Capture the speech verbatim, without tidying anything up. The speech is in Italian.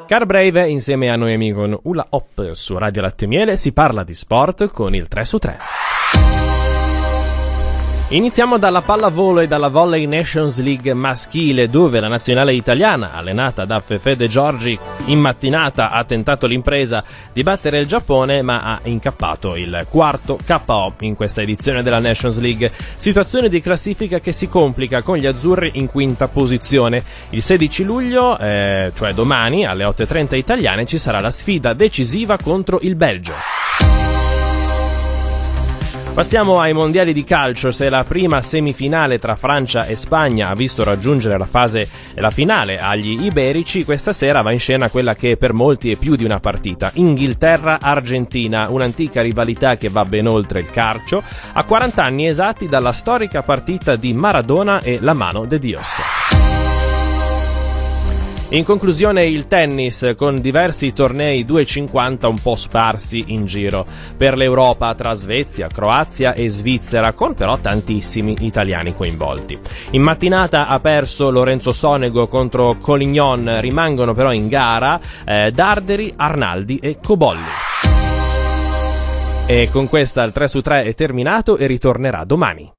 Car Brave insieme a Noemi con Hula Hop su Radio Latte e Miele, si parla di sport con il tre su tre. Iniziamo dalla pallavolo e dalla Volley Nations League maschile, dove la nazionale italiana, allenata da Fefe De Giorgi, in mattinata ha tentato l'impresa di battere il Giappone, ma ha incappato il quarto K O in questa edizione della Nations League. Situazione di classifica che si complica con gli azzurri in quinta posizione. Il sedici luglio, eh, cioè domani, alle otto e trenta italiane, ci sarà la sfida decisiva contro il Belgio. Passiamo ai mondiali di calcio. Se la prima semifinale tra Francia e Spagna ha visto raggiungere la fase e la finale agli iberici, questa sera va in scena quella che per molti è più di una partita: Inghilterra-Argentina, un'antica rivalità che va ben oltre il calcio, a quaranta anni esatti dalla storica partita di Maradona e la mano de Dios. In conclusione il tennis, con diversi tornei duecentocinquanta un po' sparsi in giro per l'Europa tra Svezia, Croazia e Svizzera, con però tantissimi italiani coinvolti. In mattinata ha perso Lorenzo Sonego contro Collignon, rimangono però in gara eh, Darderi, Arnaldi e Cobolli. E con questa il tre su tre è terminato e ritornerà domani.